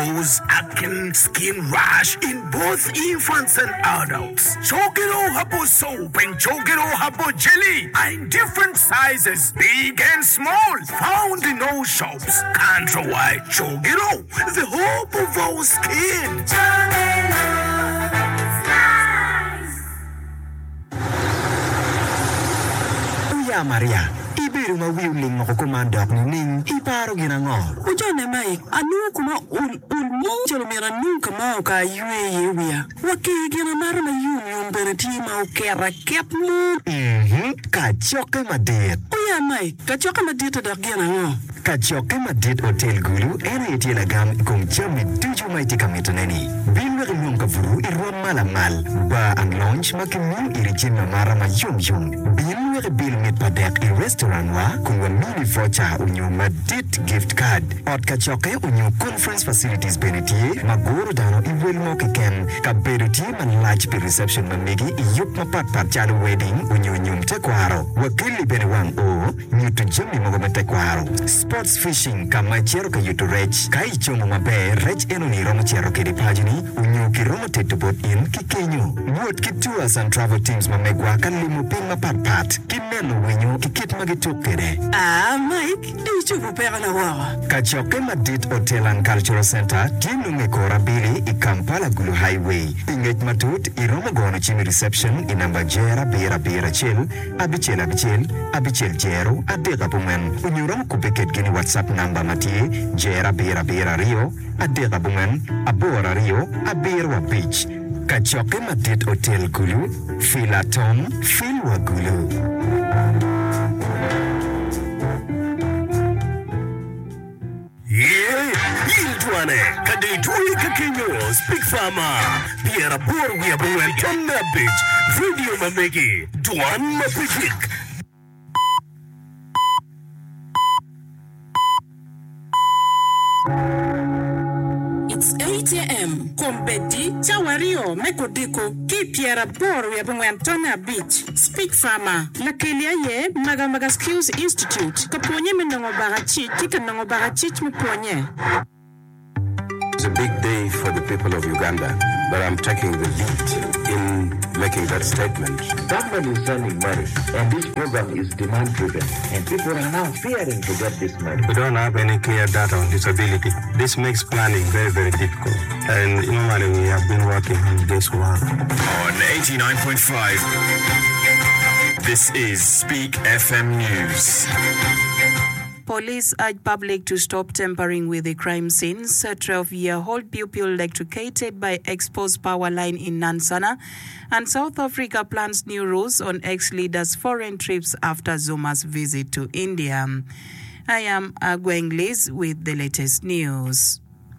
nose, acne, skin rash in both infants and adults. Chogero Habo soap and Chogero Habo jelly are in different sizes, big and small, found in all shops. Can't try Chogero, the hope of our skin. Uya Maria, ibiru mawiuling mo kukumandok ni Ning, iparo ginangor. Ujane mai, anu kuma chelo mera nunca mau ka yue wia. Waki gina mara ma yun bereti mau kera kep mu. Kachoke madit. Uya mai, kachoke madit da gina ngo. Kachoke madit hotel gulu ere etiela gam kung chami tuju mai tika mitoneni. Bilwa kanyong kavuru irwa malamal. Ba ang launch makimu irijin mara ma yung. Bilwa kabil mit padek i restaurant wa kung mini voucher unyo madit gift card. Ot kachoke unyo conference facilities benetie maguro dano i wilmo kikem ka benetie man large pe reception mamigi i yup mapat chalo wedding unyo nyum tekwaro. Wakili benewang o nyutu jami mogo tekwaro. Sports fishing kama chero ka yutu rech kai chomo mabe rech eno ni romo chero ke di pagini unyo ki romo tetu bot in ki kenyo wood ki tours and travel teams mamegwa kan limu ping mapat ki meno wenyo ki kit magituk kede Mike, di chupu pera na wawa. Kachoke Madit Hotel and Cultural Center tinu ngekora bili i Kampala Gulu Highway inget matut i romo gono chimi reception i namba jera bera chill abichel jero adega bumen unyo romo kupeket gini WhatsApp namba matie jera bera rio adega bumen abora rio abirwa beach Kachoke Madit Hotel Gulu Filatom Filwa Gulu. Kadetui Kakenyo, Speak Farmer, Pierre Borgia Buel, Tonna Beach, Video Mamegi, Duan Mapikik. It's 8 a.m. Kompedi, Chawario, Mekodiko, Kipiera Bor, Tonna Beach, Speak Farmer, Lakelia Ye, Magamaga Skills Institute, Kaponye Menongo Barachi, Tikanongo Barachich Muponye. It's a big day for the people of Uganda, but I'm taking the lead in making that statement. Government is sending money, and this program is demand-driven, and people are now fearing to get this money. We don't have any clear data on disability. This makes planning very, very difficult. And normally we have been working on this one. On 89.5, this is Speak FM News. Police urge public to stop tampering with the crime scenes. A 12-year-old pupil electrocuted by exposed power line in Nansana. And South Africa plans new rules on ex-leaders' foreign trips after Zuma's visit to India. I am Agweng Liz with the latest news.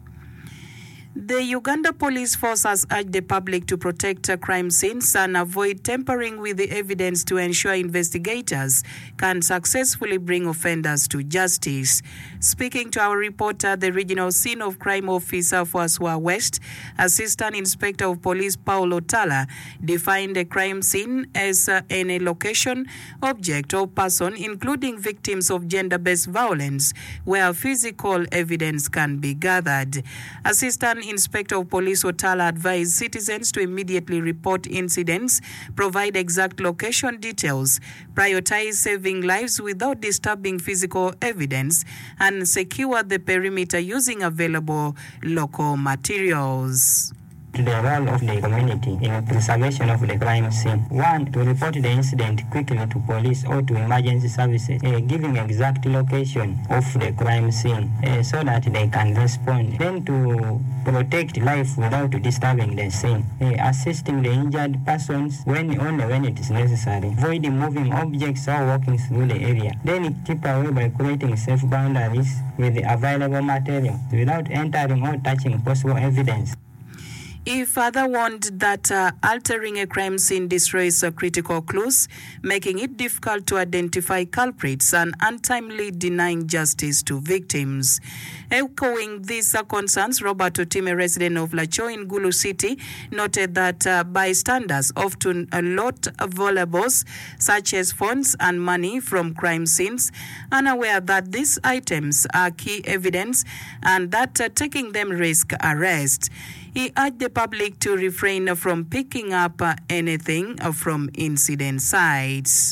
The Uganda Police Force has urged the public to protect crime scenes and avoid tampering with the evidence to ensure investigators can successfully bring offenders to justice. Speaking to our reporter, the Regional Scene of Crime Officer for Aswa West, Assistant Inspector of Police Paulo Tala, defined a crime scene as any location, object, or person, including victims of gender-based violence, where physical evidence can be gathered. Assistant Inspector of Police Otala advised citizens to immediately report incidents, provide exact location details, prioritize saving lives without disturbing physical evidence, and secure the perimeter using available local materials. To the role of the community in preservation of the crime scene. 1. To report the incident quickly to police or to emergency services, giving exact location of the crime scene so that they can respond. Then to protect life without disturbing the scene, assisting the injured persons only when it is necessary. Avoid moving objects or walking through the area. Then keep away by creating safe boundaries with the available material without entering or touching possible evidence. He further warned that altering a crime scene destroys critical clues, making it difficult to identify culprits and untimely denying justice to victims. Echoing these concerns, Robert Otime, resident of Lacho in Gulu City, noted that bystanders often lot valuables such as phones and money from crime scenes, unaware that these items are key evidence and that taking them risk arrest. He urged the public to refrain from picking up anything from incident sites.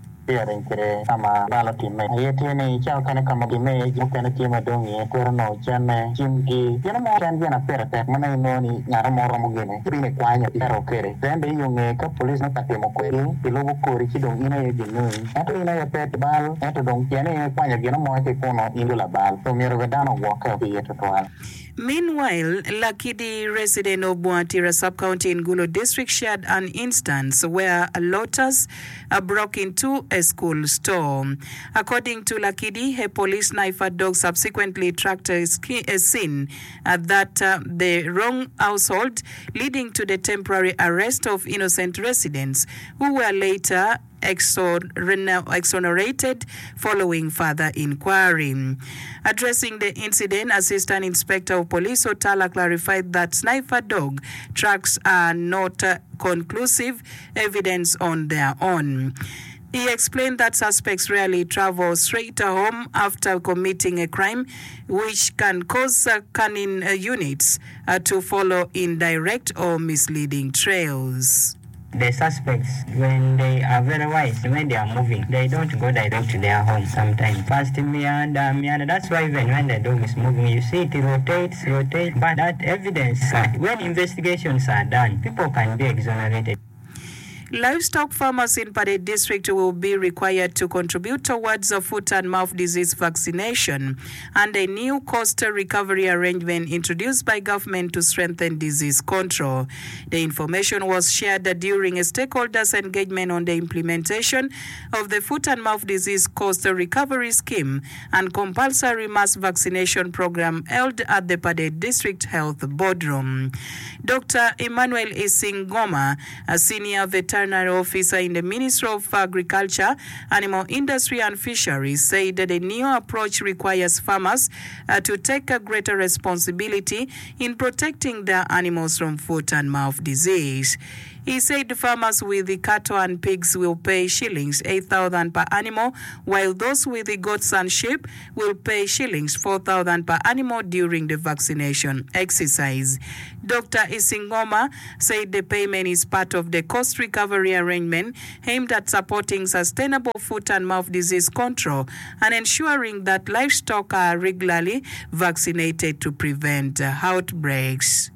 Sama balati me ayetene chao kana kama dime kana kima dongi korno chane chimgi yana mo chan yana perate mana inoni ngara moro mugene bine kwanya ero kere tembe yunge ka police na tatemo kweri ilobo kori chidong ina ye dinoi ato ina ye pet bal ato dong chane kwanya gina mo te kono indula bal to mero vedano waka bi yeto twal. Meanwhile, Lakidi, resident of Buatira sub-county in Gulu district, shared an instance where looters broke into a school store. According to Lakidi, a police sniper dog subsequently tracked a scene that the wrong household, leading to the temporary arrest of innocent residents who were later exonerated following further inquiry. Addressing the incident, Assistant Inspector of Police Otala clarified that sniper dog tracks are not conclusive evidence on their own. He explained that suspects rarely travel straight home after committing a crime, which can cause canine units to follow indirect or misleading trails. The suspects, when they are very wise, when they are moving, they don't go direct to their home sometimes. First, meander. That's why even when the dog is moving, you see it rotates. But that evidence, when investigations are done, people can be exonerated. Livestock farmers in Pade district will be required to contribute towards a foot and mouth disease vaccination and a new cost recovery arrangement introduced by government to strengthen disease control. The information was shared during a stakeholders engagement on the implementation of the foot and mouth disease cost recovery scheme and compulsory mass vaccination program held at the Pade district health boardroom. Dr. Emmanuel Isingoma, a senior veterinary officer in the Ministry of Agriculture, Animal Industry and Fisheries, said that the new approach requires farmers to take a greater responsibility in protecting their animals from foot and mouth disease. He said farmers with the cattle and pigs will pay shillings 8,000 per animal, while those with the goats and sheep will pay shillings 4,000 per animal during the vaccination exercise. Dr. Isingoma said the payment is part of the cost recovery arrangement aimed at supporting sustainable foot and mouth disease control and ensuring that livestock are regularly vaccinated to prevent outbreaks.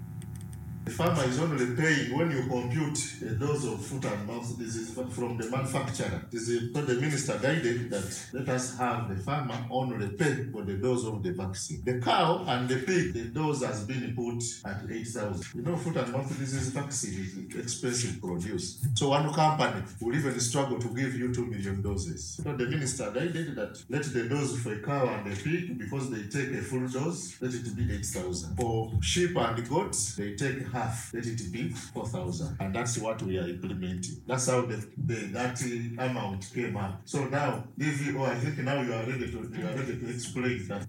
The farmer is only paying when you compute a dose of foot and mouth disease from the manufacturer. So the minister guided that let us have the farmer only pay for the dose of the vaccine. The cow and the pig, the dose has been put at 8,000. You know, foot and mouth disease vaccine is expensive to produce. So one company will even struggle to give you 2 million doses. So the minister guided that let the dose for a cow and a pig, because they take a full dose, let it be 8,000. For sheep and goats, they take half, let it be 4,000, and that's what we are implementing. That's how that amount came up. So now, I think now you are ready to explain that.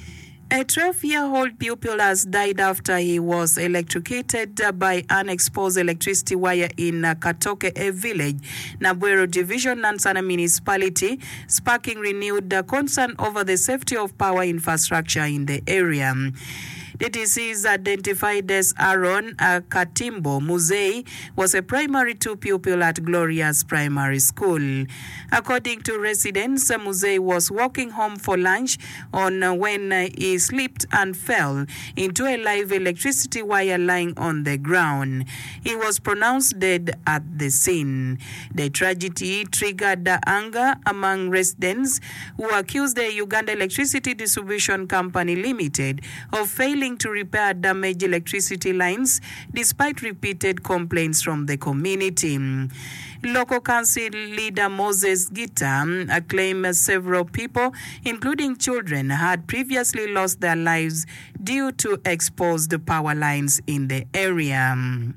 A 12-year-old pupil has died after he was electrocuted by unexposed electricity wire in Katoke, a village, Nabwero Division, Nansana Municipality, sparking renewed concern over the safety of power infrastructure in the area. The deceased, identified as Aaron Katimbo Muzei, was a primary 2 pupil at Gloria's Primary School. According to residents, Muzei was walking home for lunch when he slipped and fell into a live electricity wire lying on the ground. He was pronounced dead at the scene. The tragedy triggered anger among residents who accused the Uganda Electricity Distribution Company Limited of failing to repair damaged electricity lines despite repeated complaints from the community. Local council leader Moses Gita claimed several people, including children, had previously lost their lives due to exposed power lines in the area.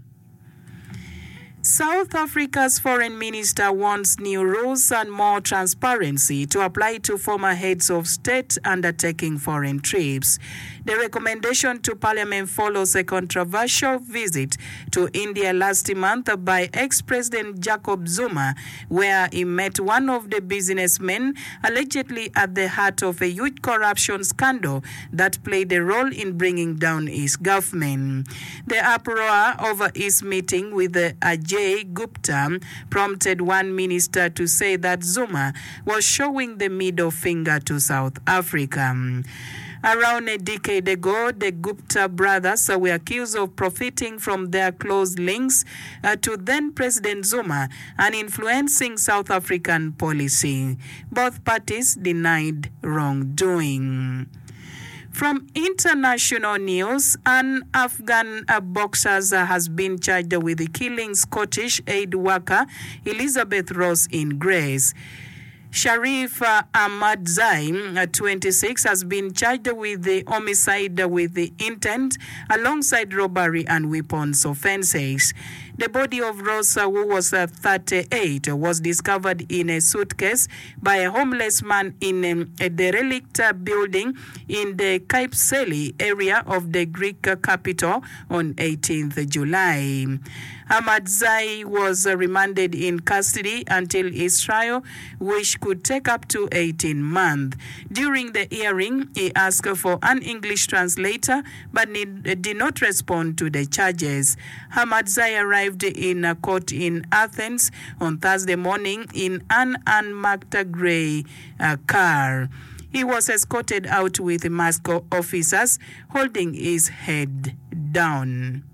South Africa's foreign minister wants new rules and more transparency to apply to former heads of state undertaking foreign trips. The recommendation to Parliament follows a controversial visit to India last month by ex-President Jacob Zuma, where he met one of the businessmen allegedly at the heart of a huge corruption scandal that played a role in bringing down his government. The uproar over his meeting with Ajay Gupta prompted one minister to say that Zuma was showing the middle finger to South Africa. Around a decade ago, the Gupta brothers were accused of profiting from their close links to then-President Zuma and influencing South African policy. Both parties denied wrongdoing. From international news, an Afghan boxer has been charged with killing Scottish aid worker Elizabeth Ross in Grace. Sharif Ahmadzai, 26, has been charged with the homicide with the intent alongside robbery and weapons offenses. The body of Ross, who was 38, was discovered in a suitcase by a homeless man in a derelict building in the Kaipseli area of the Greek capital on 18th July. Ahmadzai was remanded in custody until his trial, which could take up to 18 months. During the hearing, he asked for an English translator but did not respond to the charges. Ahmadzai arrived in a court in Athens on Thursday morning in an unmarked grey car. He was escorted out with masked officers holding his head down.